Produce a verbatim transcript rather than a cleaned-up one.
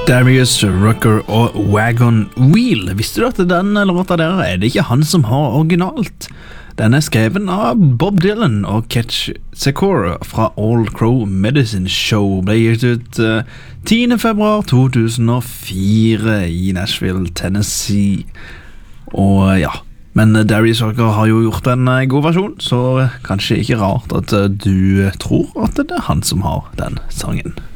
Darius Rucker og Wagon Wheel. Visste du at denne låta der er det ikke han som har originalt? Den er skreven av Bob Dylan og Ketch Secor fra All Crow Medicine Show. Ble gitt ut uh, tiende februar to tusen og fire i Nashville, Tennessee. Og ja, men Darius Rucker har jo gjort en uh, god versjon, så kanskje ikke rart at uh, du tror at det er han som har den sangen.